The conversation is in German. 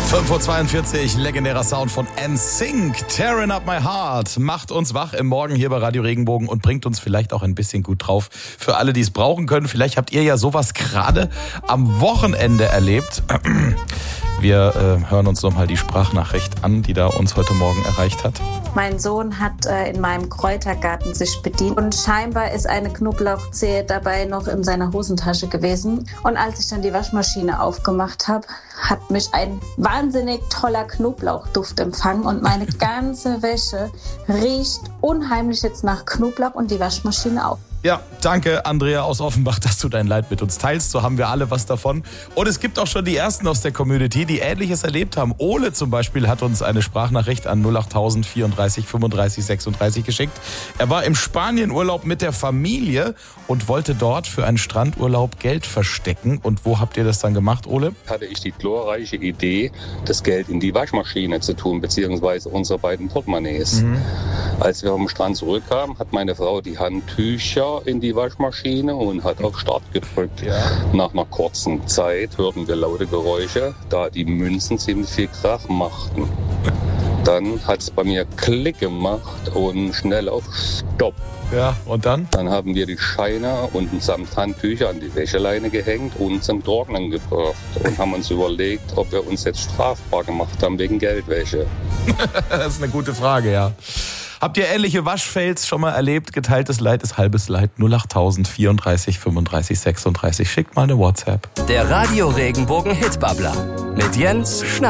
5:42 Uhr, legendärer Sound von NSYNC, Tearing Up My Heart, macht uns wach im Morgen hier bei Radio Regenbogen und bringt uns vielleicht auch ein bisschen gut drauf. Für alle, die es brauchen können, vielleicht habt ihr ja sowas gerade am Wochenende erlebt. Wir hören uns nochmal die Sprachnachricht an, die da uns heute Morgen erreicht hat. Mein Sohn hat in meinem Kräutergarten sich bedient und scheinbar ist eine Knoblauchzehe dabei noch in seiner Hosentasche gewesen. Und als ich dann die Waschmaschine aufgemacht habe, hat mich ein wahnsinnig toller Knoblauchduft empfangen und meine ganze Wäsche riecht unheimlich jetzt nach Knoblauch und die Waschmaschine auch. Ja, danke Andrea aus Offenbach, dass du dein Leid mit uns teilst. So haben wir alle was davon. Und es gibt auch schon die Ersten aus der Community, die Ähnliches erlebt haben. Ole zum Beispiel hat uns eine Sprachnachricht an 08000 34 35 36 geschickt. Er war im Spanienurlaub mit der Familie und wollte dort für einen Strandurlaub Geld verstecken. Und wo habt ihr das dann gemacht, Ole? Hatte ich die glorreiche Idee, das Geld in die Waschmaschine zu tun, beziehungsweise unsere beiden Portemonnaies. Als wir vom Strand zurückkamen, hat meine Frau die Handtücher in die Waschmaschine und hat auf Start gedrückt. Ja. Nach einer kurzen Zeit hörten wir laute Geräusche, da die Münzen ziemlich viel Krach machten. Dann hat es bei mir Klick gemacht und schnell auf Stopp. Ja, und dann? Dann haben wir die Scheine und samt Handtücher an die Wäscheleine gehängt und zum Trocknen gebracht und haben uns überlegt, ob wir uns jetzt strafbar gemacht haben wegen Geldwäsche. Das ist eine gute Frage, ja. Habt ihr ähnliche Waschfails schon mal erlebt? Geteiltes Leid ist halbes Leid. 08000 34 35 36. Schickt mal eine WhatsApp. Der Radio Regenbogen Hitbabbler mit Jens Schneider.